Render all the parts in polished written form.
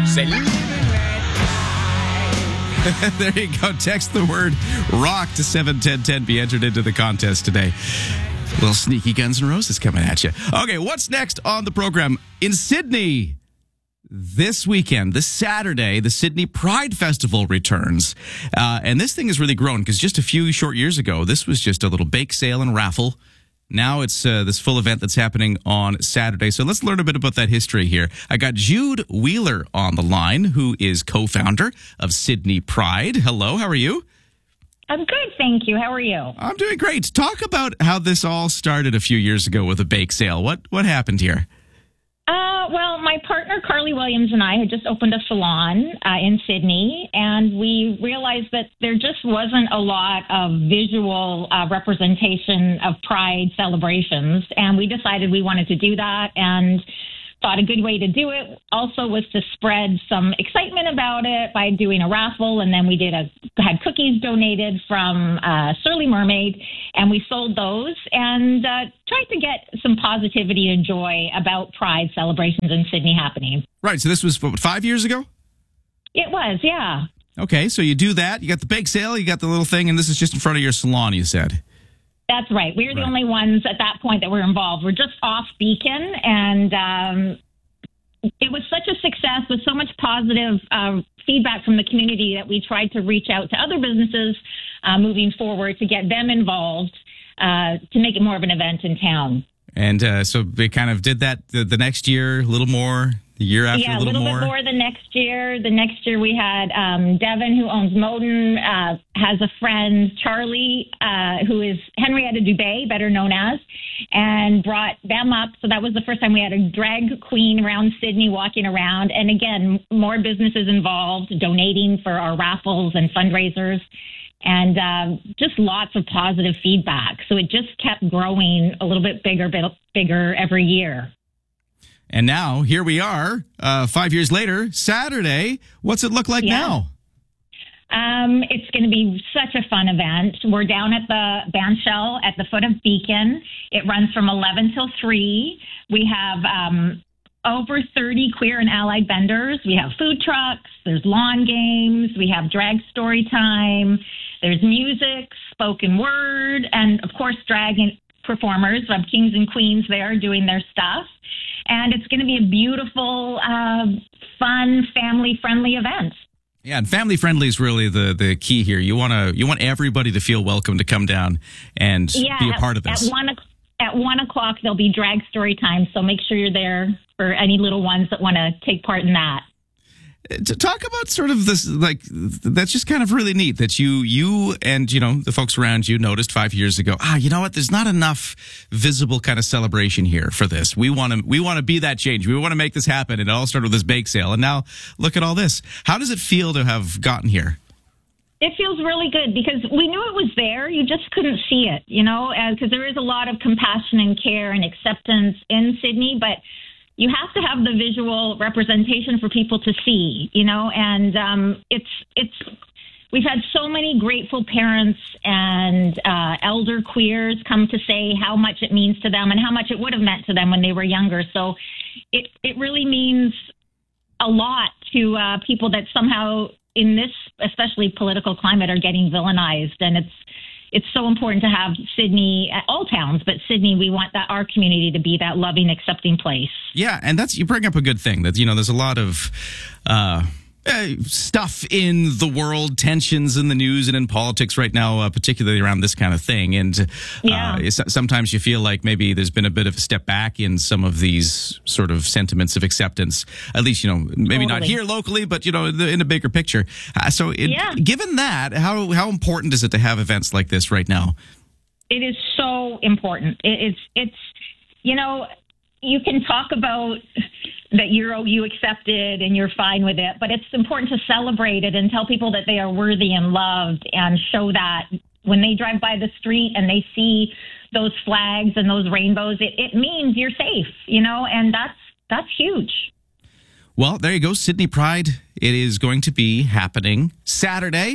Say, living red life. There you go. Text the word rock to 71010. Be entered into the contest today. A little sneaky Guns N' Roses coming at you. Okay, what's next on the program? In Sydney, this weekend, this Saturday, the Sydney Pride Festival returns. And this thing has really grown because just a few short years ago, this was just a little bake sale and raffle. Now it's this full event that's happening on Saturday. So let's learn a bit about that history here. I got Jude Wheeler on the line, who is co-founder of Sydney Pride. Hello, how are you? I'm good, thank you. How are you? I'm doing great. Talk about how this all started a few years ago with a bake sale. What happened here? Well, my partner, Carly Williams, and I had just opened a salon in Sydney, and we realized that there just wasn't a lot of visual representation of Pride celebrations, and we decided we wanted to do that, and thought a good way to do it also was to spread some excitement about it by doing a raffle, and then we had cookies donated from Surly Mermaid, and we sold those and tried to get some positivity and joy about Pride celebrations in Sydney happening. Right, so this was 5 years ago? It was, yeah. Okay, so you do that, you got the bake sale, you got the little thing, and this is just in front of your salon, you said. That's right. We were the only ones at that point that were involved. We're just off Beacon, and it was such a success with so much positive feedback from the community that we tried to reach out to other businesses moving forward to get them involved to make it more of an event in town. And so they kind of did that the next year, a little more. The year after, yeah, a little more? bit more the next year. The next year we had Devin, who owns Moden, has a friend, Charlie, who is Henrietta Dubé, better known as, and brought them up. So that was the first time we had a drag queen around Sydney walking around. And again, more businesses involved, donating for our raffles and fundraisers. And just lots of positive feedback. So it just kept growing a little bit bigger every year. And now, here we are, 5 years later, Saturday. What's it look like now? It's going to be such a fun event. We're down at the bandshell at the foot of Beacon. It runs from 11 till 3. We have over 30 queer and allied vendors. We have food trucks. There's lawn games. We have drag story time. There's music, spoken word, and, of course, drag performers. We have kings and queens there doing their stuff. And it's going to be a beautiful, fun, family-friendly event. Yeah, and family-friendly is really the key here. You want everybody to feel welcome to come down and be a part of this. At 1 o'clock, there'll be drag story time, so make sure you're there for any little ones that want to take part in that. To talk about sort of this, like, that's just kind of really neat that you and, the folks around you noticed 5 years ago, you know what, there's not enough visible kind of celebration here for this. We want to be that change. We want to make this happen. And it all started with this bake sale. And now look at all this. How does it feel to have gotten here? It feels really good because we knew it was there. You just couldn't see it, because there is a lot of compassion and care and acceptance in Sydney, but you have to have the visual representation for people to see, and we've had so many grateful parents and elder queers come to say how much it means to them and how much it would have meant to them when they were younger. So it really means a lot to people that somehow in this, especially political climate, are getting villainized. And it's so important to have Sydney, all towns, but Sydney, we want our community to be that loving, accepting place. Yeah, and you bring up a good thing that, there's a lot of stuff in the world, tensions in the news and in politics right now, particularly around this kind of thing. And sometimes you feel like maybe there's been a bit of a step back in some of these sort of sentiments of acceptance, at least, maybe not here locally, but, in a bigger picture. Given that, how important is it to have events like this right now? It is so important. It's you can talk about that you accepted and you're fine with it, but it's important to celebrate it and tell people that they are worthy and loved and show that when they drive by the street and they see those flags and those rainbows, it means you're safe, and that's huge. Well, there you go. Sydney Pride. It is going to be happening Saturday,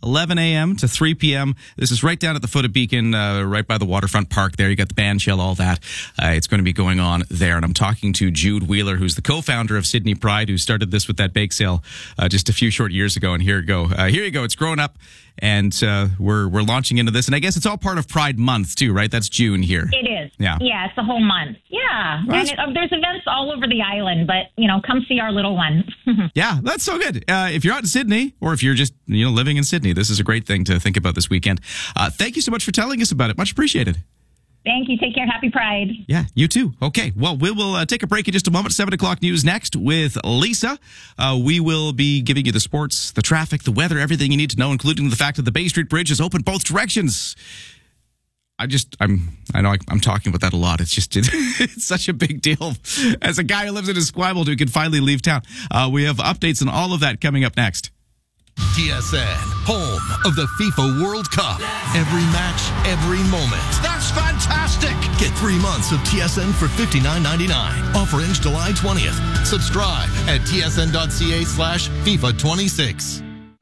11 a.m. to 3 p.m. This is right down at the foot of Beacon, right by the waterfront park there. You got the band shell, all that. It's going to be going on there. And I'm talking to Jude Wheeler, who's the co-founder of Sydney Pride, who started this with that bake sale just a few short years ago. And here you go. It's grown up. And we're launching into this. And I guess it's all part of Pride Month, too, right? That's June here. It is. Yeah. Yeah, it's the whole month. Yeah. Well, and there's events all over the island, but, come see our little one. Yeah, that's so good. If you're out in Sydney, or if you're just living in Sydney, this is a great thing to think about this weekend. Thank you so much for telling us about it. Much appreciated. Thank you. Take care. Happy Pride. Yeah, you too. Okay, well, we will take a break in just a moment. 7 o'clock news next with Lisa. We will be giving you the sports, the traffic, the weather, everything you need to know, including the fact that the Bay Street Bridge is open both directions. I know I'm talking about that a lot. It's just, it's such a big deal. As a guy who lives in Esquimalt who can finally leave town, we have updates on all of that coming up next. TSN, home of the FIFA World Cup. Every match, every moment. That's fantastic. Get 3 months of TSN for $59.99. Offer ends July 20th. Subscribe at tsn.ca/FIFA26.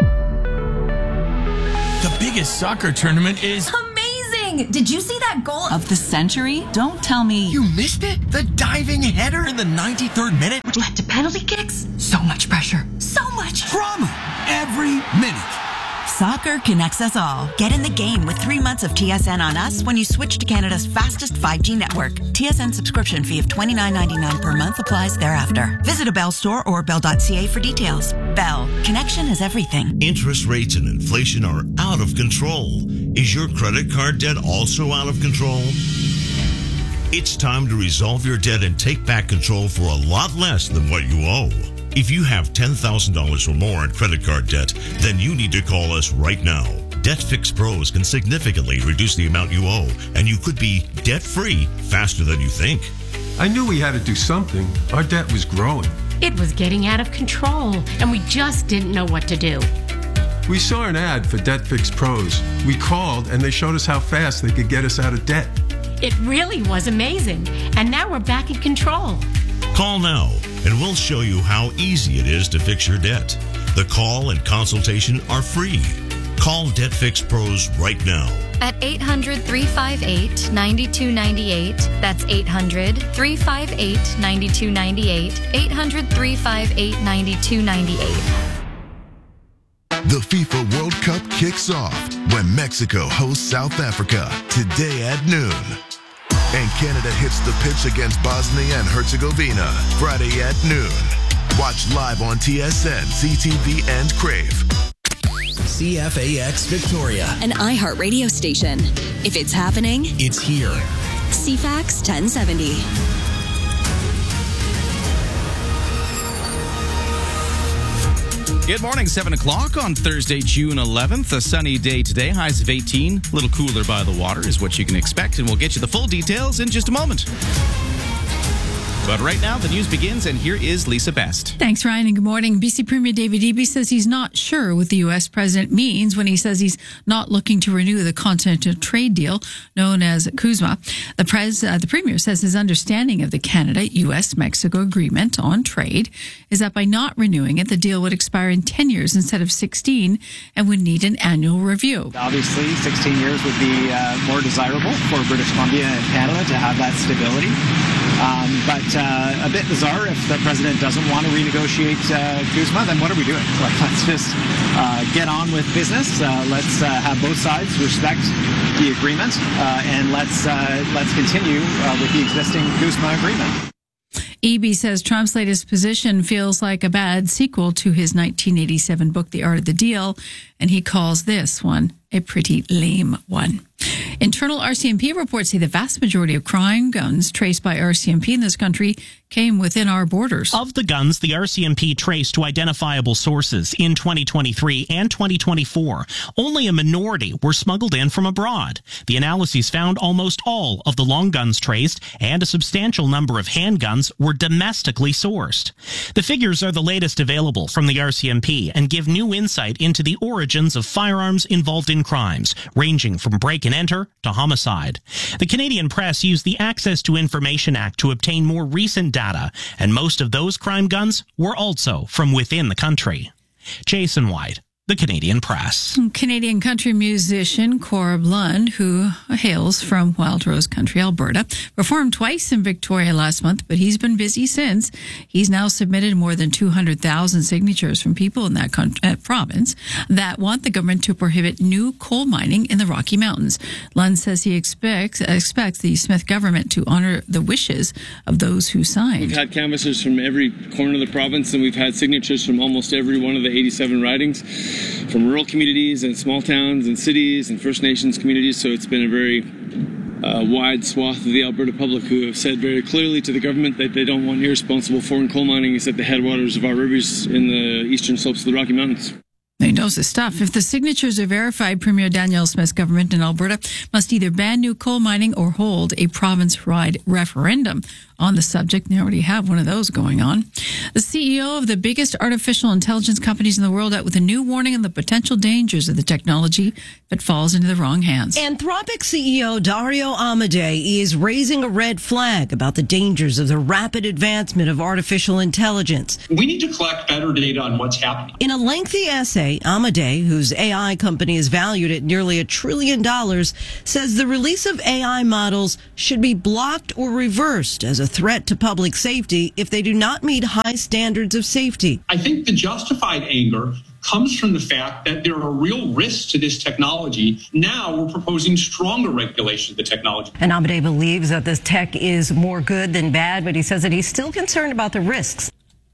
The biggest soccer tournament is amazing. Did you see that goal of the century? Don't tell me. You missed it? The diving header in the 93rd minute? Which led to penalty kicks? So much pressure. So much Drama every minute. Soccer connects us all. Get in the game with 3 months of TSN on us when you switch to Canada's fastest 5G network. TSN subscription fee of $29.99 per month applies thereafter. Visit a Bell store or bell.ca for details. Bell. Connection is everything. Interest rates and inflation are out of control. Is your credit card debt also out of control? It's time to resolve your debt and take back control for a lot less than what you owe. If you have $10,000 or more in credit card debt, then you need to call us right now. Debt Fix Pros can significantly reduce the amount you owe, and you could be debt-free faster than you think. I knew we had to do something. Our debt was growing. It was getting out of control, and we just didn't know what to do. We saw an ad for Debt Fix Pros. We called, and they showed us how fast they could get us out of debt. It really was amazing, and now we're back in control. Call now, and we'll show you how easy it is to fix your debt. The call and consultation are free. Call Debt Fix Pros right now. At 800-358-9298. That's 800-358-9298. 800-358-9298. The FIFA World Cup kicks off when Mexico hosts South Africa today at noon. And Canada hits the pitch against Bosnia and Herzegovina Friday at noon. Watch live on TSN, CTV, and Crave. CFAX Victoria, an iHeart radio station. If it's happening, it's here. CFAX 1070. Good morning, 7 o'clock on Thursday, June 11th. A sunny day today. Highs of 18. A little cooler by the water is what you can expect, and we'll get you the full details in just a moment. But right now, the news begins, and here is Lisa Best. Thanks, Ryan, and good morning. BC Premier David Eby says he's not sure what the U.S. president means when he says he's not looking to renew the continental trade deal known as CUSMA. The Premier says his understanding of the Canada-U.S.-Mexico agreement on trade is that by not renewing it, the deal would expire in 10 years instead of 16 and would need an annual review. Obviously, 16 years would be more desirable for British Columbia and Canada to have that stability. But a bit bizarre if the president doesn't want to renegotiate CUSMA, then what are we doing? Let's just get on with business. Let's have both sides respect the agreement, and let's continue with the existing CUSMA agreement. Eby says Trump's latest position feels like a bad sequel to his 1987 book, The Art of the Deal, and he calls this one a pretty lame one. Internal RCMP reports say the vast majority of crime guns traced by RCMP in this country came within our borders. Of the guns the RCMP traced to identifiable sources in 2023 and 2024, only a minority were smuggled in from abroad. The analyses found almost all of the long guns traced and a substantial number of handguns were domestically sourced. The figures are the latest available from the RCMP and give new insight into the origins of firearms involved in crimes, ranging from break-and-enter to homicide. The Canadian press used the Access to Information Act to obtain more recent data, and most of those crime guns were also from within the country. Jason White, the Canadian Press. Canadian country musician Corb Lund, who hails from Wild Rose Country, Alberta, performed twice in Victoria last month, but he's been busy since. He's now submitted more than 200,000 signatures from people in that province that want the government to prohibit new coal mining in the Rocky Mountains. Lund says he expects the Smith government to honor the wishes of those who signed. We've had canvassers from every corner of the province, and we've had signatures from almost every one of the 87 ridings, from rural communities and small towns and cities and First Nations communities. So it's been a very wide swath of the Alberta public who have said very clearly to the government that they don't want irresponsible foreign coal mining at the headwaters of our rivers in the eastern slopes of the Rocky Mountains. He knows his stuff. If the signatures are verified, Premier Danielle Smith's government in Alberta must either ban new coal mining or hold a province-wide referendum on the subject. They already have one of those going on. The CEO of the biggest artificial intelligence companies in the world out with a new warning on the potential dangers of the technology if it falls into the wrong hands. Anthropic CEO Dario Amodei is raising a red flag about the dangers of the rapid advancement of artificial intelligence. We need to collect better data on what's happening. In a lengthy essay, Amodei, whose AI company is valued at nearly $1 trillion, says the release of AI models should be blocked or reversed as a threat to public safety if they do not meet high standards of safety. I think the justified anger comes from the fact that there are real risks to this technology. Now we're proposing stronger regulation of the technology. And Amodei believes that this tech is more good than bad, but he says that he's still concerned about the risks.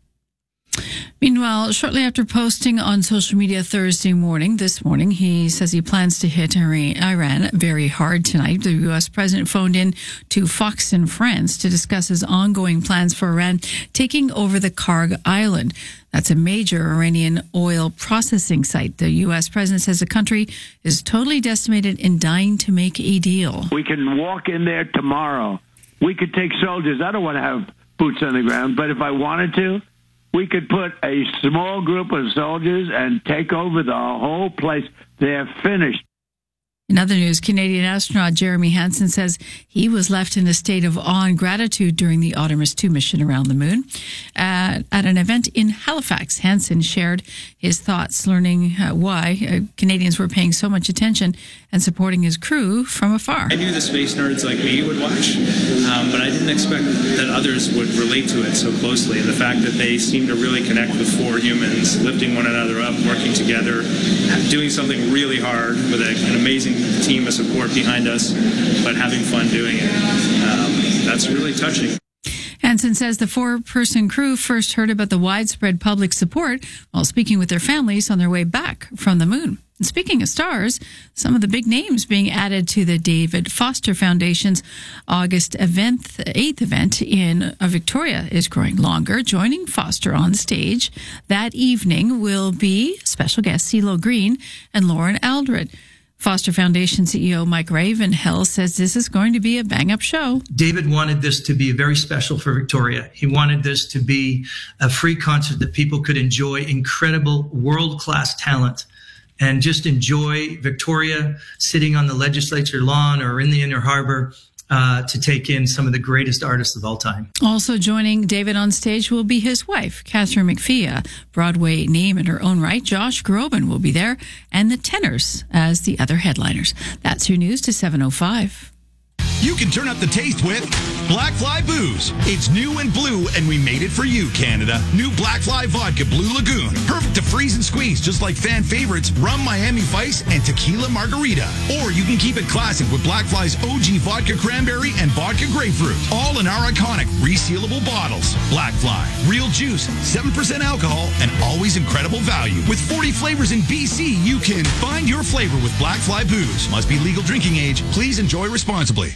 Meanwhile, shortly after posting on social media this morning, he says he plans to hit Iran very hard tonight. The U.S. president phoned in to Fox in France to discuss his ongoing plans for Iran taking over the Karg Island. That's a major Iranian oil processing site. The U.S. president says the country is totally decimated and dying to make a deal. We can walk in there tomorrow. We could take soldiers. I don't want to have boots on the ground, but if I wanted to, we could put a small group of soldiers and take over the whole place. They're finished. In other news, Canadian astronaut Jeremy Hansen says he was left in a state of awe and gratitude during the Artemis 2 mission around the moon. At an event in Halifax, Hansen shared his thoughts, learning why Canadians were paying so much attention and supporting his crew from afar. I knew the space nerds like me would watch, but I didn't expect that others would relate to it so closely. And the fact that they seem to really connect with four humans, lifting one another up, working together, doing something really hard with an amazing team of support behind us, but having fun doing it. That's really touching. Hansen says the four-person crew first heard about the widespread public support while speaking with their families on their way back from the moon. And speaking of stars, some of the big names being added to the David Foster Foundation's August 8th event in Victoria is growing longer. Joining Foster on stage that evening will be special guests CeeLo Green and Lauren Aldred. Foster Foundation CEO Mike Ravenhill says this is going to be a bang-up show. David wanted this to be very special for Victoria. He wanted this to be a free concert that people could enjoy incredible world-class talent and just enjoy Victoria sitting on the legislature lawn or in the Inner Harbor to take in some of the greatest artists of all time. Also joining David on stage will be his wife, Catherine McPhee, a Broadway name in her own right. Josh Groban will be there, and the Tenors as the other headliners. That's your news to 7:05. You can turn up the taste with Black Fly Booze. It's new and blue, and we made it for you, Canada. New Black Fly Vodka Blue Lagoon. Perfect to freeze and squeeze, just like fan favorites Rum Miami Vice and Tequila Margarita. Or you can keep it classic with Black Fly's OG Vodka Cranberry and Vodka Grapefruit. All in our iconic resealable bottles. Black Fly. Real juice, 7% alcohol, and always incredible value. With 40 flavors in BC, you can find your flavor with Black Fly Booze. Must be legal drinking age. Please enjoy responsibly.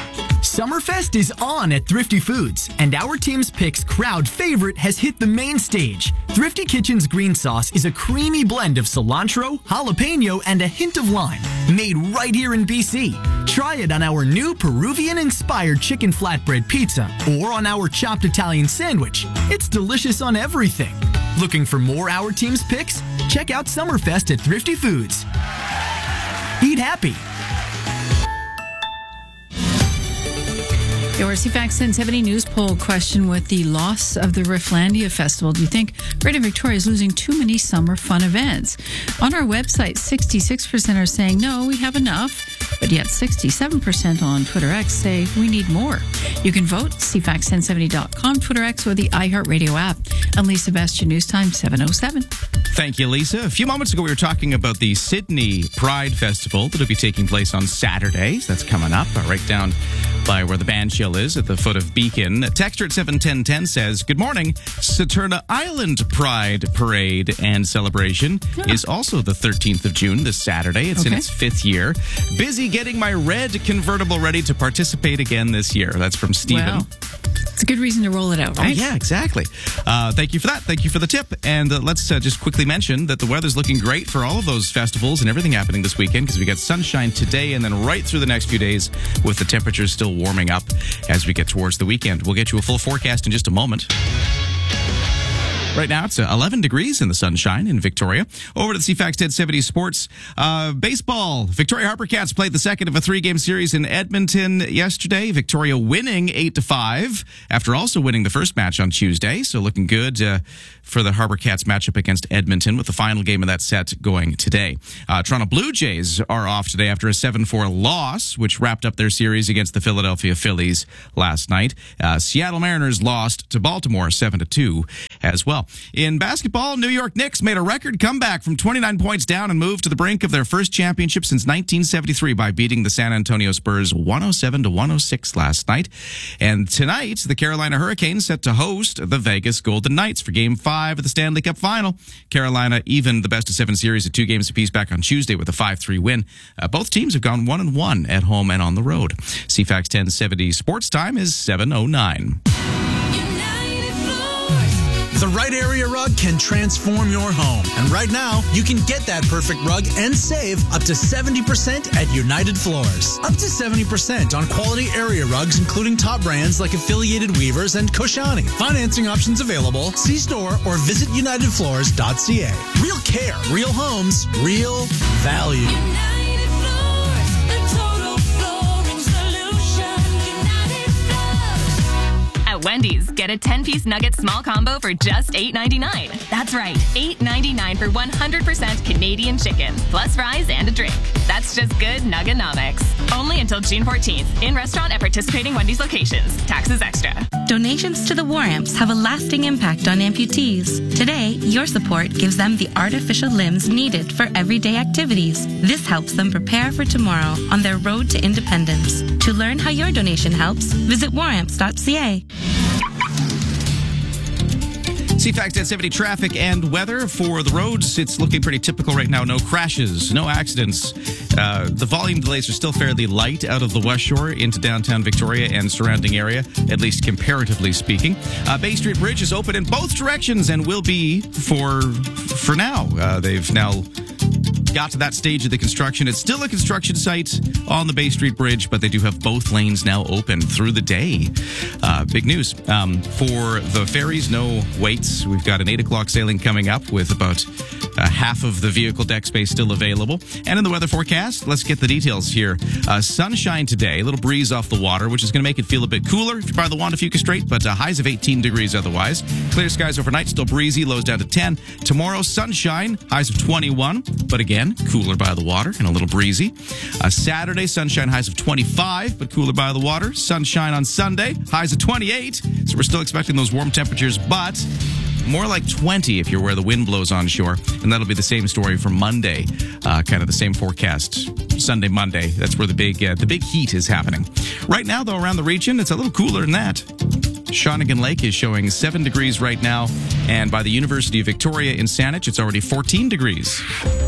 Summerfest is on at Thrifty Foods, and our team's picks crowd favorite has hit the main stage. Thrifty Kitchen's green sauce is a creamy blend of cilantro, jalapeno, and a hint of lime, made right here in BC. Try it on our new Peruvian-inspired chicken flatbread pizza or on our chopped Italian sandwich. It's delicious on everything. Looking for more Our Team's picks? Check out Summerfest at Thrifty Foods. Eat happy. Your CFAX 1070 news poll question with the loss of the Rifflandia Festival. Do you think Greater Victoria is losing too many summer fun events? On our website, 66% are saying no, we have enough, but yet 67% on Twitter X say we need more. You can vote CFAX1070.com, Twitter X, or the iHeartRadio app. I'm Lisa Bastian, News Time 7:07. Thank you, Lisa. A few moments ago, we were talking about the Sydney Pride Festival that'll be taking place on Saturday. That's coming up right down by where the band shell is at the foot of Beacon. Texter at 71010 says, good morning. Saturna Island Pride Parade and Celebration is also the 13th of June, this Saturday. It's in its 5th year. Busy getting my red convertible ready to participate again this year. That's from Stephen. Well, it's a good reason to roll it out, right? Oh, yeah, exactly. Thank you for that. Thank you for the tip. And let's just quickly mention that the weather's looking great for all of those festivals and everything happening this weekend, because we got sunshine today and then right through the next few days with the temperatures still warming up as we get towards the weekend. We'll get you a full forecast in just a moment. Right now, it's 11 degrees in the sunshine in Victoria. Over to the CFAX 1070 Sports. Baseball. Victoria Harper Cats played the second of a 3-game series in Edmonton yesterday. Victoria winning 8-5 after also winning the first match on Tuesday. So looking good for the Harper Cats matchup against Edmonton, with the final game of that set going today. Toronto Blue Jays are off today after a 7-4 loss, which wrapped up their series against the Philadelphia Phillies last night. Seattle Mariners lost to Baltimore 7-2 as well. In basketball, New York Knicks made a record comeback from 29 points down and moved to the brink of their first championship since 1973 by beating the San Antonio Spurs 107-106 last night. And tonight, the Carolina Hurricanes set to host the Vegas Golden Knights for Game 5 of the Stanley Cup Final. Carolina even the best-of-7 series at 2 games apiece back on Tuesday with a 5-3 win. Both teams have gone 1-1 at home and on the road. CFAX 1070 Sports Time is 7:09. The right area rug can transform your home. And right now, you can get that perfect rug and save up to 70% at United Floors. Up to 70% on quality area rugs, including top brands like Affiliated Weavers and Koshani. Financing options available. See store or visit unitedfloors.ca. Real care, real homes, real value. United Floors, the total flooring solution. United Floors. At Wendy's, get a 10-piece nugget small combo for just $8.99. That's right, $8.99 for 100% Canadian chicken, plus fries and a drink. That's just good Nuggenomics. Only until June 14th, in restaurant at participating Wendy's locations. Taxes extra. Donations to the War Amps have a lasting impact on amputees. Today, your support gives them the artificial limbs needed for everyday activities. This helps them prepare for tomorrow on their road to independence. To learn how your donation helps, visit waramps.ca. CFAX 1070 traffic and weather for the roads. It's looking pretty typical right now. No crashes, no accidents. The volume delays are still fairly light out of the West Shore into downtown Victoria and surrounding area, at least comparatively speaking. Bay Street Bridge is open in both directions and will be for now. They've now got to that stage of the construction. It's still a construction site on the Bay Street Bridge, but they do have both lanes now open through the day. Big news. For the ferries, no waits. We've got an 8 o'clock sailing coming up with about half of the vehicle deck space still available. And in the weather forecast, let's get the details here. Sunshine today, a little breeze off the water, which is going to make it feel a bit cooler if you're by the Juan de Fuca Strait, but highs of 18 degrees otherwise. Clear skies overnight, still breezy, lows down to 10. Tomorrow, sunshine, highs of 21, but again, cooler by the water and a little breezy. Saturday, sunshine, highs of 25, but cooler by the water. Sunshine on Sunday, highs of 28. So we're still expecting those warm temperatures, but more like 20 if you're where the wind blows on shore. And that'll be the same story for Monday. Kind of the same forecast. Sunday, Monday. That's where the big heat is happening. Right now, though, around the region, it's a little cooler than that. Shawnigan Lake is showing 7 degrees right now. And by the University of Victoria in Saanich, it's already 14 degrees.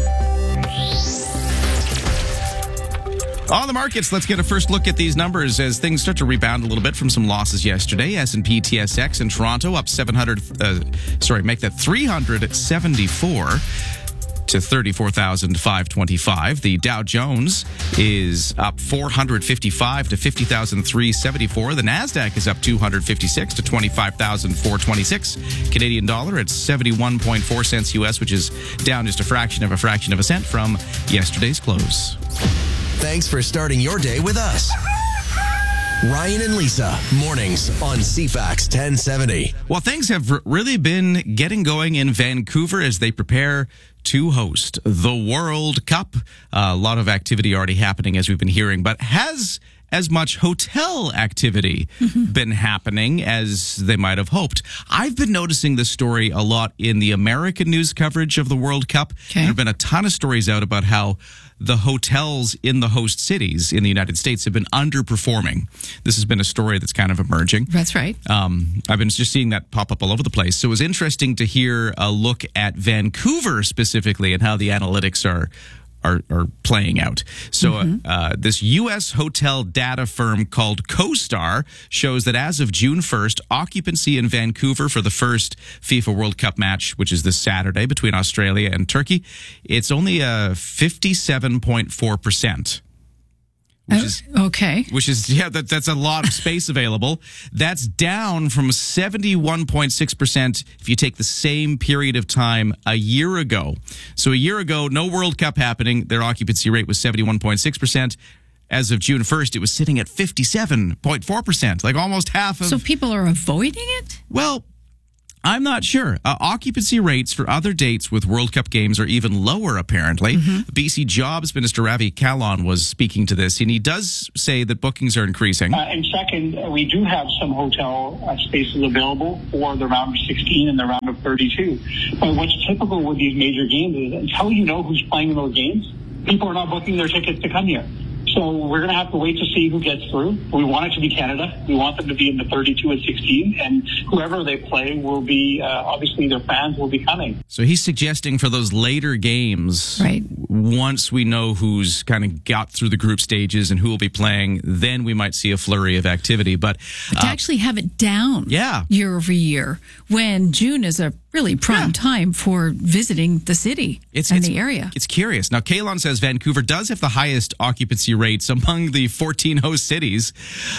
On the markets, let's get a first look at these numbers as things start to rebound a little bit from some losses yesterday. S&P TSX in Toronto up 374 to 34,525. The Dow Jones is up 455 to 50,374. The Nasdaq is up 256 to 25,426. Canadian dollar at 71.4 cents US, which is down just a fraction of a cent from yesterday's close. Thanks for starting your day with us. Ryan and Lisa, mornings on CFAX 1070. Well, things have really been getting going in Vancouver as they prepare to host the World Cup. A lot of activity already happening, as we've been hearing, but has as much hotel activity been happening as they might have hoped? I've been noticing this story a lot in the American news coverage of the World Cup. There have been a ton of stories out about how the hotels in the host cities in the United States have been underperforming. This has been a story that's kind of emerging. That's right. I've been just seeing that pop up all over the place. So it was interesting to hear a look at Vancouver specifically and how the analytics are playing out. So this U.S. hotel data firm called CoStar shows that as of June 1st, occupancy in Vancouver for the first FIFA World Cup match, which is this Saturday between Australia and Turkey, it's only 57.4%. Which is okay. Which is that's a lot of space available. That's down from 71.6% if you take the same period of time a year ago. So a year ago, no World Cup happening. Their occupancy rate was 71.6%. As of June 1st, it was sitting at 57.4%, like almost half of. So people are avoiding it? Well, I'm not sure. Occupancy rates for other dates with World Cup games are even lower, apparently. BC Jobs Minister Ravi Kahlon was speaking to this, and he does say that bookings are increasing. And second, we do have some hotel spaces available for the round of 16 and the round of 32. But what's typical with these major games is until you know who's playing in those games, people are not booking their tickets to come here. So we're going to have to wait to see who gets through. We want it to be Canada. We want them to be in the 32 and 16, and whoever they play will be, obviously their fans will be coming. So he's suggesting for those later games, once we know who's kind of got through the group stages and who will be playing, then we might see a flurry of activity. But to actually have it down year over year, when June is a really prime time for visiting the city and the area. It's curious. Now, Kahlon says Vancouver does have the highest occupancy rates among the 14 host cities.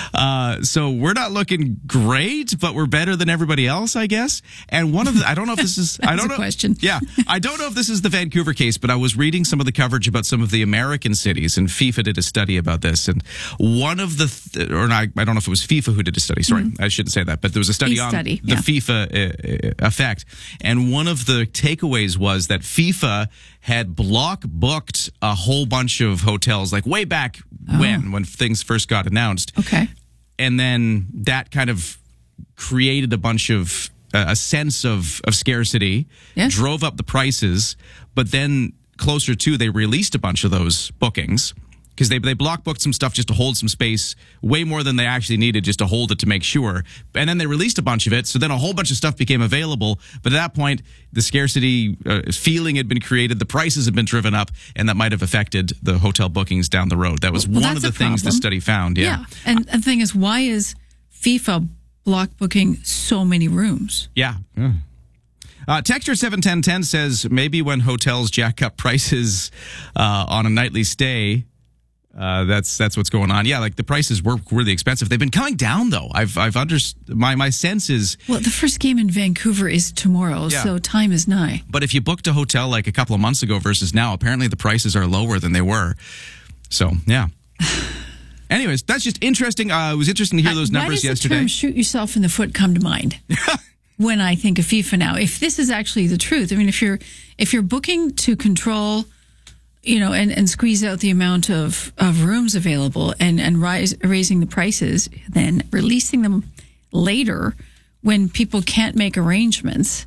So we're not looking great, but we're better than everybody else, I guess. And one of the, I don't know if this is, I don't know. Question. Yeah. I don't know if this is the Vancouver case, but I was reading some of the coverage about some of the American cities, and FIFA did a study about this. And one of the, I don't know if it was FIFA who did a study. Sorry, I shouldn't say that, but there was a study on the FIFA effect. And one of the takeaways was that FIFA had block booked a whole bunch of hotels, like way back when things first got announced. Okay. And then that kind of created a bunch of, a sense of scarcity, drove up the prices, but then closer to, they released a bunch of those bookings. Because they block booked some stuff just to hold some space, way more than they actually needed just to hold it to make sure. And then they released a bunch of it, so then a whole bunch of stuff became available. But at that point, the scarcity feeling had been created, the prices had been driven up, and that might have affected the hotel bookings down the road. That was one of the things the study found. Yeah. And the thing is, why is FIFA block booking so many rooms? Yeah. Texture 71010 says maybe when hotels jack up prices on a nightly stay, that's what's going on. Yeah, like the prices were really expensive. They've been coming down though. I've understood. My sense is, well, the first game in Vancouver is tomorrow, so time is nigh. But if you booked a hotel like a couple of months ago versus now, apparently the prices are lower than they were. So yeah. Anyways, that's just interesting. It was interesting to hear those numbers yesterday. Why does the term "shoot yourself in the foot" come to mind when I think of FIFA now? If this is actually the truth, I mean, if you're booking to control, and squeeze out the amount of rooms available and raising the prices, then releasing them later when people can't make arrangements.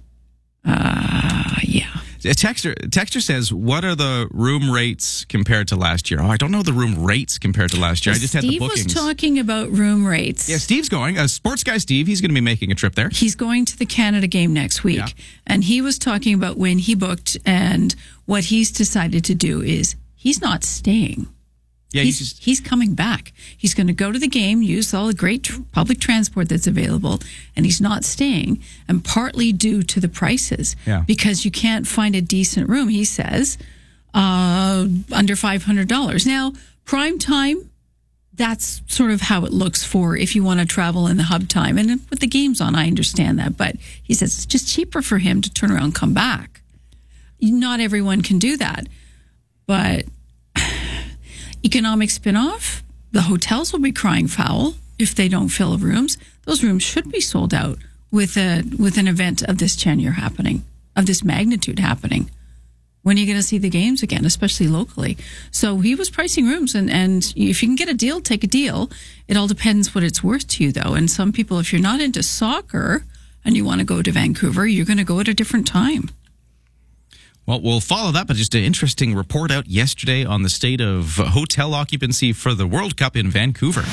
Texture says, what are the room rates compared to last year? Oh, I don't know the room rates compared to last year. I just had the bookings. Steve was talking about room rates. Yeah, Steve's going. Sports guy Steve, he's going to be making a trip there. He's going to the Canada game next week. Yeah. And he was talking about when he booked, and what he's decided to do is he's not staying. Yeah, he's coming back. He's going to go to the game, use all the great public transport that's available, and he's not staying, and partly due to the prices, because you can't find a decent room, he says, under $500. Now, prime time, that's sort of how it looks for if you want to travel in the hub time. And with the games on, I understand that, but he says it's just cheaper for him to turn around and come back. Not everyone can do that, but economic spinoff, the hotels will be crying foul if they don't fill rooms. Those rooms should be sold out with an event of this tenure happening, of this magnitude happening. When are you going to see the games again, especially locally? So he was pricing rooms, and if you can get a deal, take a deal. It all depends what it's worth to you, though. And some people, if you're not into soccer and you want to go to Vancouver, you're going to go at a different time. Well, we'll follow that, but just an interesting report out yesterday on the state of hotel occupancy for the World Cup in Vancouver.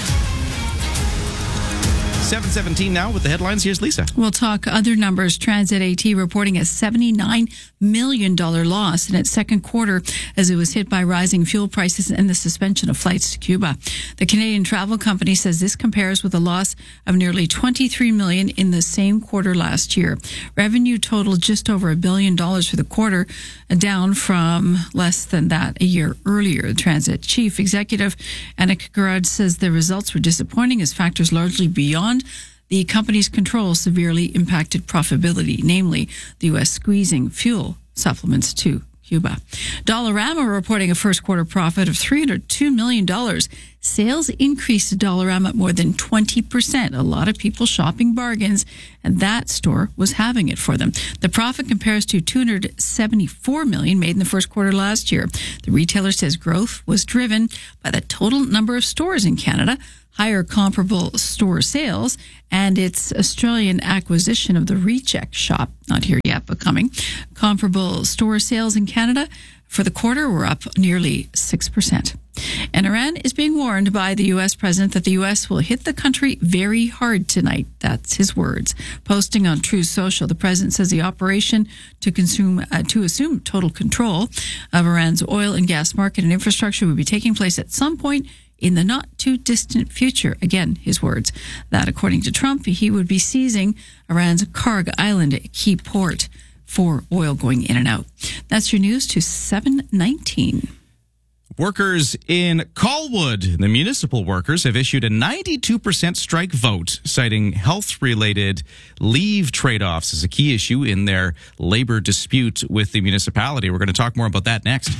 7:17 now with the headlines. Here's Lisa. We'll talk other numbers. Transit AT reporting a $79 million loss in its second quarter as it was hit by rising fuel prices and the suspension of flights to Cuba. The Canadian Travel Company says this compares with a loss of nearly $23 million in the same quarter last year. Revenue totaled just over $1 billion for the quarter, down from less than that a year earlier. The Transit Chief Executive Anik Garud says the results were disappointing as factors largely beyond the company's control severely impacted profitability, namely the U.S. squeezing fuel supplements to Cuba. Dollarama reporting a first quarter profit of $302 million. Sales increased at Dollarama more than 20%. A lot of people shopping bargains, and that store was having it for them. The profit compares to $274 million made in the first quarter last year. The retailer says growth was driven by the total number of stores in Canada, higher comparable store sales, and its Australian acquisition of the Recheck shop. Not here yet, but coming. Comparable store sales in Canada for the quarter were up nearly 6%. And Iran is being warned by the U.S. president that the U.S. will hit the country very hard tonight. That's his words. Posting on Truth Social, the president says the operation to assume total control of Iran's oil and gas market and infrastructure will be taking place at some point in the not-too-distant future. Again, his words. That, according to Trump, he would be seizing Iran's Karg Island, a key port for oil going in and out. That's your news to 7:19. Workers in Colwood, the municipal workers, have issued a 92% strike vote, citing health-related leave trade-offs as a key issue in their labor dispute with the municipality. We're going to talk more about that next.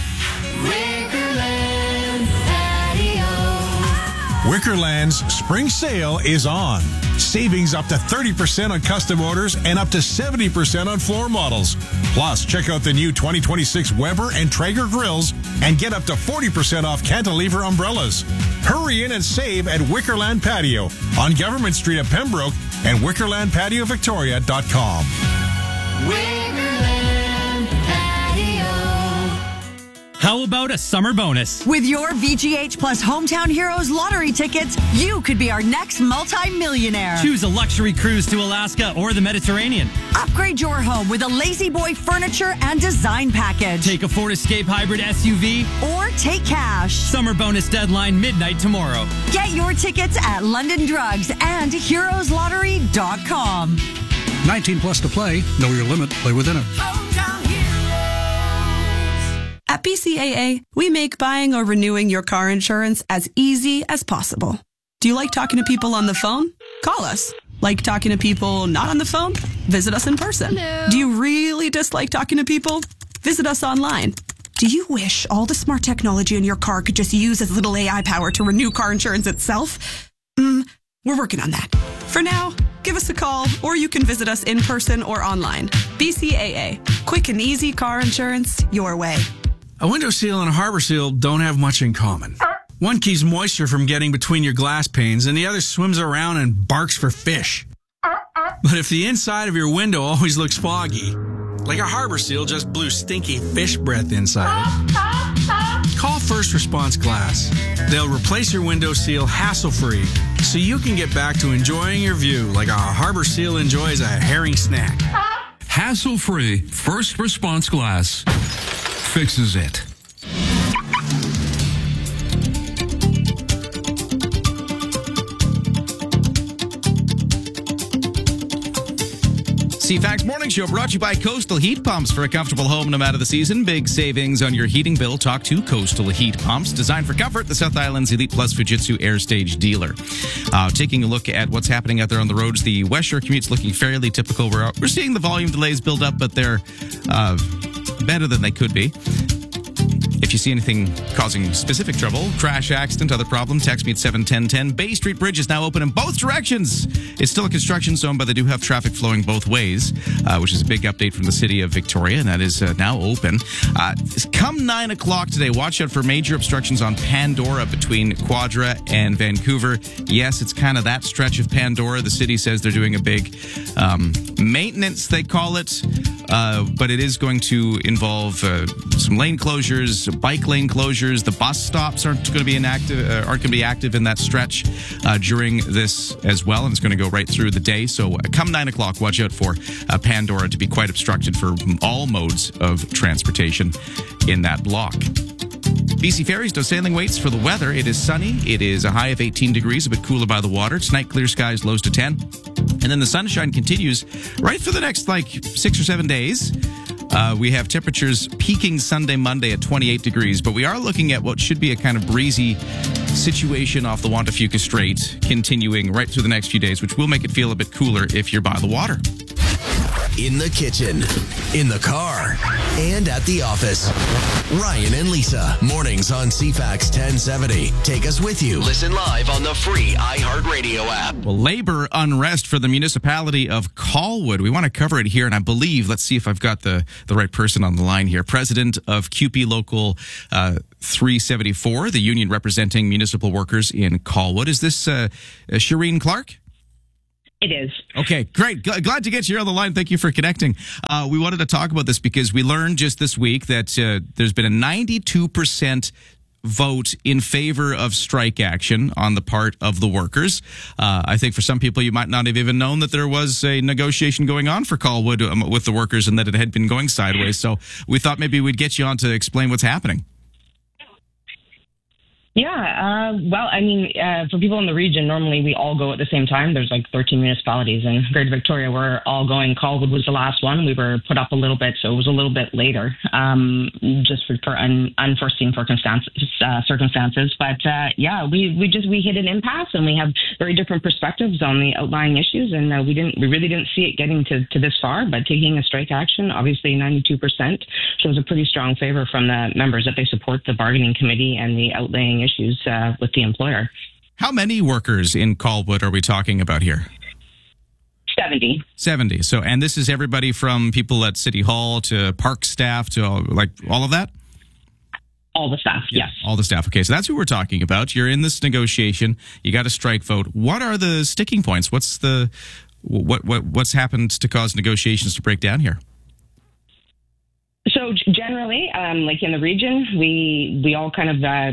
Wickerland's spring sale is on. Savings up to 30% on custom orders and up to 70% on floor models. Plus, check out the new 2026 Weber and Traeger grills and get up to 40% off cantilever umbrellas. Hurry in and save at Wickerland Patio on Government Street at Pembroke and WickerlandPatioVictoria.com. How about a summer bonus? With your VGH Plus Hometown Heroes lottery tickets, you could be our next multi-millionaire. Choose a luxury cruise to Alaska or the Mediterranean. Upgrade your home with a Lazy Boy furniture and design package. Take a Ford Escape hybrid SUV. Or take cash. Summer bonus deadline midnight tomorrow. Get your tickets at London Drugs and HeroesLottery.com. 19 plus to play. Know your limit. Play within it. At BCAA, we make buying or renewing your car insurance as easy as possible. Do you like talking to people on the phone? Call us. Like talking to people not on the phone? Visit us in person. Hello. Do you really dislike talking to people? Visit us online. Do you wish all the smart technology in your car could just use as little AI power to renew car insurance itself? We're working on that. For now, give us a call, or you can visit us in person or online. BCAA. Quick and easy car insurance your way. A window seal and a harbor seal don't have much in common. One keeps moisture from getting between your glass panes, and the other swims around and barks for fish. But if the inside of your window always looks foggy, like a harbor seal just blew stinky fish breath inside it, call First Response Glass. They'll replace your window seal hassle-free, so you can get back to enjoying your view like a harbor seal enjoys a herring snack. Hassle-free First Response Glass fixes it. CFAX Morning Show brought to you by Coastal Heat Pumps. For a comfortable home no matter the season. Big savings on your heating bill. Talk to Coastal Heat Pumps. Designed for comfort, the South Island's Elite Plus Fujitsu Air Stage dealer. Taking a look at what's happening out there on the roads, the West Shore commute's looking fairly typical. We're seeing the volume delays build up, but they're better than they could be. If you see anything causing specific trouble, crash, accident, other problem, text me at 71010. Bay Street Bridge is now open in both directions. It's still a construction zone, but they do have traffic flowing both ways, which is a big update from the city of Victoria, and that is now open. Come 9 o'clock today, watch out for major obstructions on Pandora between Quadra and Vancouver. Yes, it's kind of that stretch of Pandora. The city says they're doing a big maintenance, they call it, but it is going to involve some lane closures, bike lane closures. The bus stops aren't going to be active in that stretch during this as well, and it's going to go right through the day. So come 9 o'clock, watch out for Pandora to be quite obstructed for all modes of transportation in that block. BC Ferries, no sailing waits for the weather. It is sunny. It is a high of 18 degrees, a bit cooler by the water. Tonight, clear skies, lows to 10. And then the sunshine continues right for the next 6 or 7 days. We have temperatures peaking Sunday, Monday at 28 degrees, but we are looking at what should be a kind of breezy situation off the Juan de Fuca Strait continuing right through the next few days, which will make it feel a bit cooler if you're by the water. In the kitchen, in the car, and at the office. Ryan and Lisa, mornings on CFAX 1070. Take us with you. Listen live on the free iHeartRadio app. Well, labor unrest for the municipality of Colwood. We want to cover it here, and I believe, let's see if I've got the right person on the line here. President of CUPE Local 374, the union representing municipal workers in Colwood. Is this Shireen Clark? It is. Okay, great. Glad to get you on the line. Thank you for connecting. We wanted to talk about this because we learned just this week that there's been a 92% vote in favor of strike action on the part of the workers. I think for some people, you might not have even known that there was a negotiation going on for Colwood with the workers and that it had been going sideways. So we thought maybe we'd get you on to explain what's happening. Yeah, well, I mean, for people in the region, normally we all go at the same time. There's 13 municipalities in Greater Victoria. We're all going. Colwood was the last one. We were put up a little bit, so it was a little bit later, just for unforeseen circumstances. But yeah, we hit an impasse, and we have very different perspectives on the outlying issues, and we really didn't see it getting to this far. But taking a strike action, obviously 92% shows a pretty strong favor from the members that they support the bargaining committee and the outlying issues with the employer. How many workers in Colwood are we talking about here? 70. So, and this is everybody from people at City Hall to park staff to all of that? All the staff, yes. All the staff. Okay, so that's who we're talking about. You're in this negotiation. You got a strike vote. What are the sticking points? What's happened to cause negotiations to break down here? So generally, like in the region, we all kind of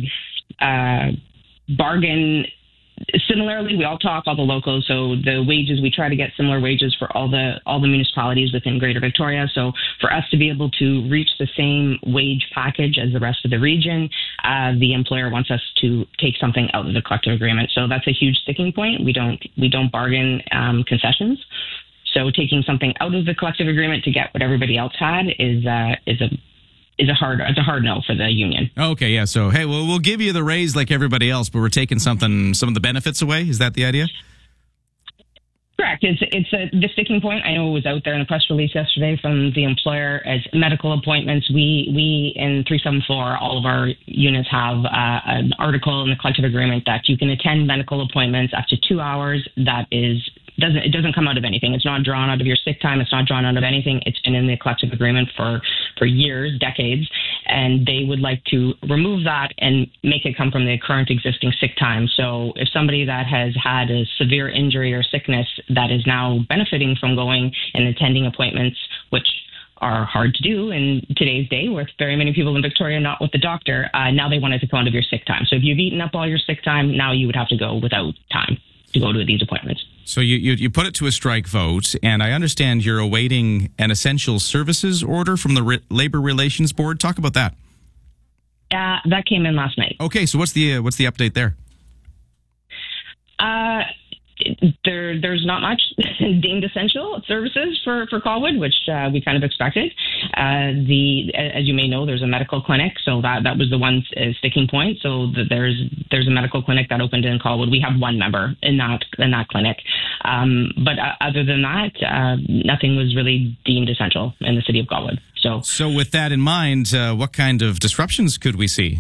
bargain similarly. We all talk, all the locals. So the wages, we try to get similar wages for all the municipalities within Greater Victoria. So for us to be able to reach the same wage package as the rest of the region, the employer wants us to take something out of the collective agreement. So that's a huge sticking point. We don't bargain concessions. So taking something out of the collective agreement to get what everybody else had is a hard no for the union. Okay, yeah. So hey, well, we'll give you the raise like everybody else, but we're taking some of the benefits away. Is that the idea? Correct. It's the sticking point. I know it was out there in the press release yesterday from the employer as medical appointments. We in 374, all of our units have an article in the collective agreement that you can attend medical appointments up to 2 hours. It doesn't come out of anything. It's not drawn out of your sick time. It's not drawn out of anything. It's been in the collective agreement for years, decades, and they would like to remove that and make it come from the current existing sick time. So if somebody that has had a severe injury or sickness that is now benefiting from going and attending appointments, which are hard to do in today's day with very many people in Victoria not with the doctor, now they want it to come out of your sick time. So if you've eaten up all your sick time, now you would have to go without time to go to these appointments. So you put it to a strike vote, and I understand you're awaiting an essential services order from the Labor Relations Board. Talk about that. That came in last night. Okay, so what's the update there? There's not much deemed essential services for Colwood, which we kind of expected. As you may know, there's a medical clinic, so that was the one sticking point. So there's a medical clinic that opened in Colwood. We have one member in that clinic, but other than that, nothing was really deemed essential in the city of Colwood. So with that in mind, what kind of disruptions could we see?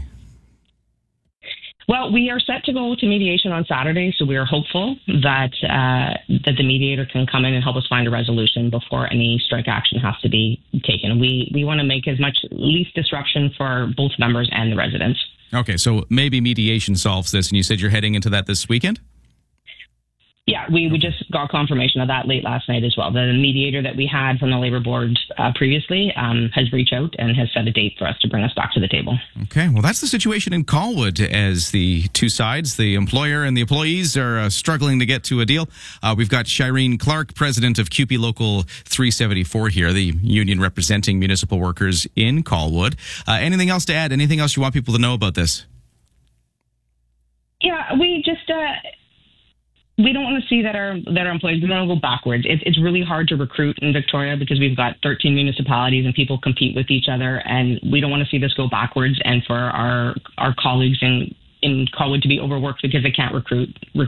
Well, we are set to go to mediation on Saturday, so we are hopeful that the mediator can come in and help us find a resolution before any strike action has to be taken. We want to make as much least disruption for both members and the residents. Okay, so maybe mediation solves this, and you said you're heading into that this weekend? Yeah, we just got confirmation of that late last night as well. The mediator that we had from the Labour Board previously has reached out and has set a date for us to bring us back to the table. Okay, well, that's the situation in Colwood as the two sides, the employer and the employees, are struggling to get to a deal. We've got Shireen Clark, president of CUPE Local 374 here, the union representing municipal workers in Colwood. Anything else to add? Anything else you want people to know about this? Yeah, we just... we don't want to see that our employees, we don't want to go backwards. It's really hard to recruit in Victoria because we've got 13 municipalities and people compete with each other, and we don't want to see this go backwards and for our colleagues in Colwood to be overworked because they can't recruit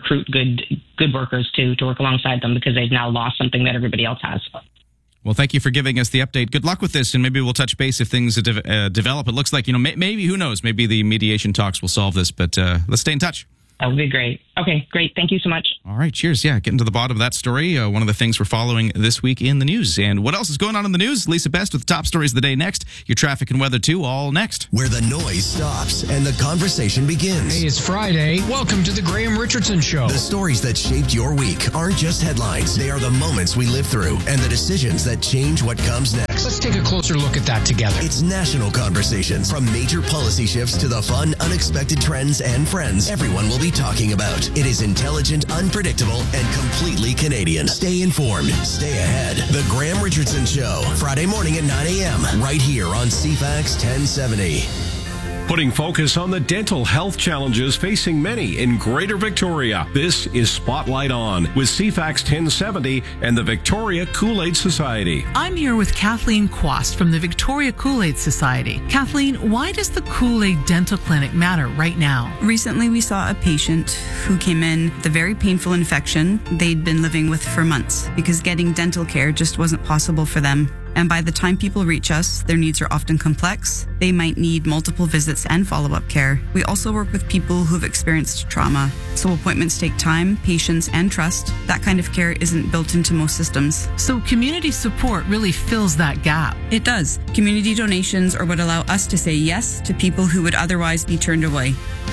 good workers to work alongside them because they've now lost something that everybody else has. Well, thank you for giving us the update. Good luck with this, and maybe we'll touch base if things develop. It looks like, maybe, who knows, maybe the mediation talks will solve this, but let's stay in touch. That would be great. Okay, great. Thank you so much. All right, cheers. Yeah, getting to the bottom of that story. One of the things we're following this week in the news. And what else is going on in the news? Lisa Best with the top stories of the day next. Your traffic and weather, too, all next. Where the noise stops and the conversation begins. Hey, it's Friday. Welcome to the Graham Richardson Show. The stories that shaped your week aren't just headlines. They are the moments we live through and the decisions that change what comes next. Let's take a closer look at that together. It's national conversations. From major policy shifts to the fun, unexpected trends and friends everyone will be talking about. It is intelligent, unpredictable, and completely Canadian. Stay informed. Stay ahead. The Graham Richardson Show. Friday morning at 9 a.m. Right here on CFAX 1070. Putting focus on the dental health challenges facing many in Greater Victoria. This is Spotlight On with CFAX 1070 and the Victoria Kool-Aid Society. I'm here with Kathleen Quast from the Victoria Kool-Aid Society. Kathleen, why does the Kool-Aid Dental Clinic matter right now? Recently, we saw a patient who came in with a very painful infection they'd been living with for months because getting dental care just wasn't possible for them. And by the time people reach us, their needs are often complex. They might need multiple visits and follow-up care. We also work with people who've experienced trauma. So appointments take time, patience, and trust. That kind of care isn't built into most systems. So community support really fills that gap. It does. Community donations are what allow us to say yes to people who would otherwise be turned away.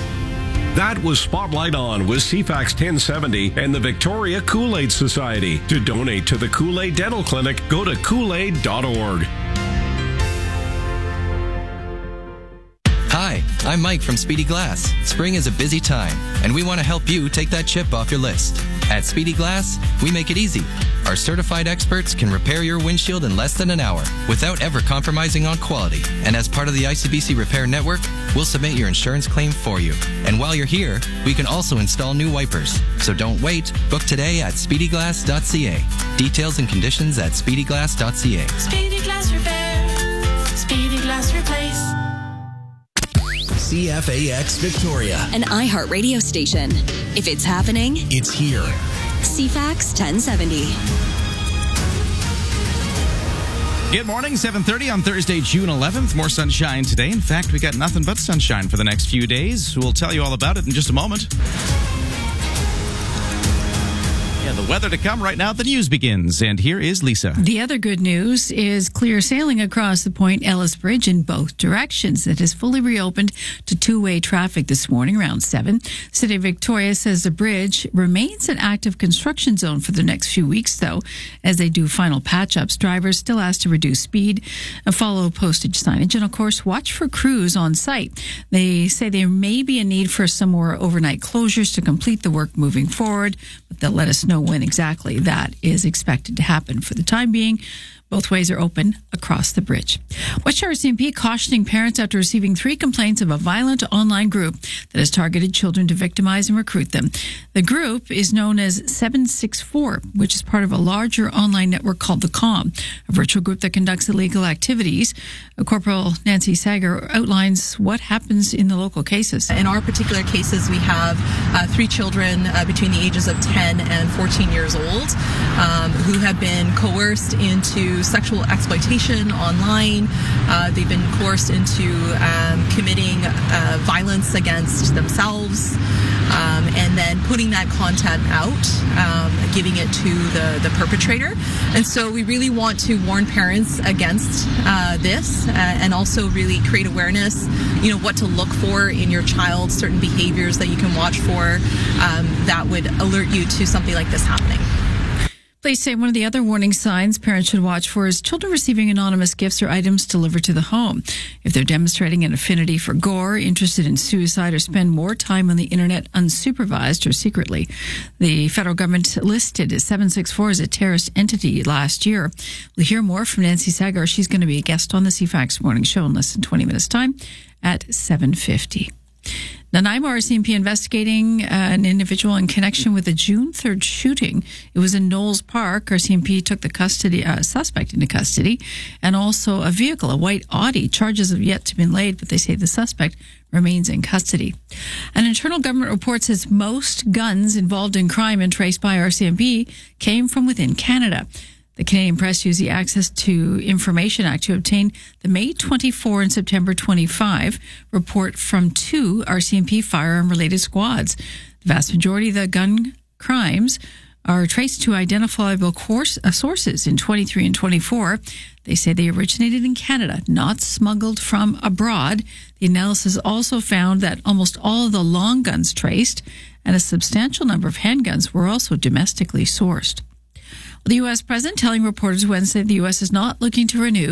That was Spotlight On with CFAX 1070 and the Victoria Kool-Aid Society. To donate to the Kool-Aid Dental Clinic, go to koolaid.org. Hi, I'm Mike from Speedy Glass. Spring is a busy time, and we want to help you take that chip off your list. At Speedy Glass, we make it easy. Our certified experts can repair your windshield in less than an hour without ever compromising on quality. And as part of the ICBC Repair Network, we'll submit your insurance claim for you. And while you're here, we can also install new wipers. So don't wait. Book today at speedyglass.ca. Details and conditions at speedyglass.ca. Speedy Glass Repair. Speedy Glass Replace. CFAX Victoria. An iHeart radio station. If it's happening, it's here. CFAX 1070. Good morning, 7:30 on Thursday, June 11th. More sunshine today. In fact, we got nothing but sunshine for the next few days. We'll tell you all about it in just a moment. Yeah, the weather to come right now. The news begins, and here is Lisa. The other good news is clear sailing across the Point Ellis Bridge in both directions. It has fully reopened to two-way traffic this morning around 7. City of Victoria says the bridge remains an active construction zone for the next few weeks, though. As they do final patch-ups, drivers still asked to reduce speed and follow postage signage. And, of course, watch for crews on site. They say there may be a need for some more overnight closures to complete the work moving forward, but they'll let us know when exactly that is expected to happen. For the time being, Both ways are open across the bridge. Westshore RCMP cautioning parents after receiving 3 complaints of a violent online group that has targeted children to victimize and recruit them. The group is known as 764, which is part of a larger online network called The Calm, a virtual group that conducts illegal activities. Corporal Nancy Sager outlines what happens in the local cases. In our particular cases, we have 3 children between the ages of 10 and 14 years old who have been coerced into sexual exploitation online. They've been coerced into committing violence against themselves and then putting that content out, giving it to the perpetrator. And so we really want to warn parents against this and also really create awareness, what to look for in your child, certain behaviors that you can watch for that would alert you to something like this happening. Police say one of the other warning signs parents should watch for is children receiving anonymous gifts or items delivered to the home. If they're demonstrating an affinity for gore, interested in suicide, or spend more time on the internet unsupervised or secretly. The federal government listed 764 as a terrorist entity last year. We'll hear more from Nancy Sagar. She's going to be a guest on the CFAX Morning Show in less than 20 minutes' time at 7:50. Nanaimo RCMP investigating an individual in connection with the June 3rd shooting. It was in Knowles Park. RCMP took the suspect into custody, and also a vehicle, a white Audi. Charges have yet to be laid, but they say the suspect remains in custody. An internal government report says most guns involved in crime and traced by RCMP came from within Canada. The Canadian Press used the Access to Information Act to obtain the May 24 and September 25 report from 2 RCMP firearm-related squads. The vast majority of the gun crimes are traced to identifiable sources in 23 and 24. They say they originated in Canada, not smuggled from abroad. The analysis also found that almost all of the long guns traced and a substantial number of handguns were also domestically sourced. The U.S. president telling reporters Wednesday the U.S. is not looking to renew